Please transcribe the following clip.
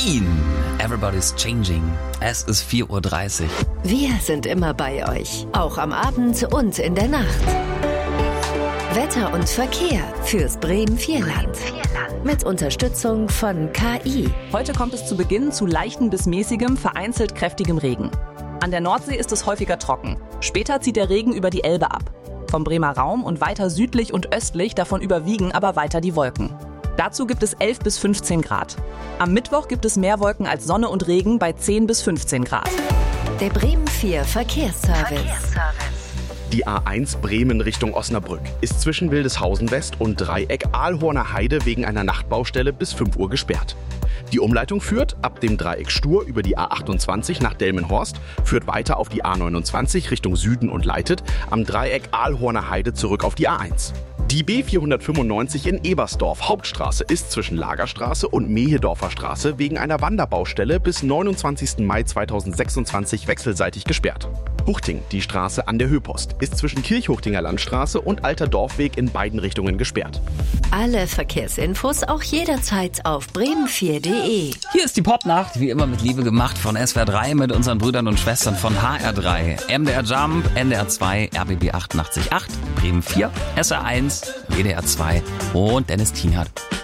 Queen, Everybody's Changing. Es ist 4:30 Uhr. Wir sind immer bei euch, auch am Abend und in der Nacht. Wetter und Verkehr fürs Bremen-Vierland. Mit Unterstützung von KI. Heute kommt es zu Beginn zu leichten bis mäßigem, vereinzelt kräftigem Regen. An der Nordsee ist es häufiger trocken. Später zieht der Regen über die Elbe ab. Vom Bremer Raum und weiter südlich und östlich davon überwiegen aber weiter die Wolken. Dazu gibt es 11 bis 15 Grad. Am Mittwoch gibt es mehr Wolken als Sonne und Regen bei 10 bis 15 Grad. Der Bremen 4 Verkehrsservice. Die A1 Bremen Richtung Osnabrück ist zwischen Wildeshausen West und Dreieck Aalhorner Heide wegen einer Nachtbaustelle bis 5 Uhr gesperrt. Die Umleitung führt ab dem Dreieck Stur über die A28 nach Delmenhorst, führt weiter auf die A29 Richtung Süden und leitet am Dreieck Aalhorner Heide zurück auf die A1. Die B495 in Ebersdorf Hauptstraße ist zwischen Lagerstraße und Mehedorfer Straße wegen einer Wanderbaustelle bis 29. Mai 2026 wechselseitig gesperrt. Huchting, die Straße an der Höhpost, ist zwischen Kirchhuchtinger Landstraße und Alter Dorfweg in beiden Richtungen gesperrt. Alle Verkehrsinfos auch jederzeit auf bremen4.de. Hier ist die Popnacht, wie immer mit Liebe gemacht von SWR 3 mit unseren Brüdern und Schwestern von HR3, MDR Jump, NDR 2, RBB 88.8, Bremen 4, SR 1, WDR 2 und Dennis Tienhardt.